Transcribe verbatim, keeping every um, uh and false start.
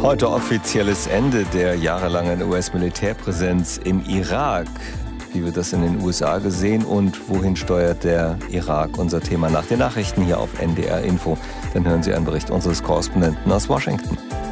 Heute offizielles Ende der jahrelangen U S-Militärpräsenz im Irak. Wie wird das in den U S A gesehen und wohin steuert der Irak? Unser Thema nach den Nachrichten hier auf N D R Info. Dann hören Sie einen Bericht unseres Korrespondenten aus Washington.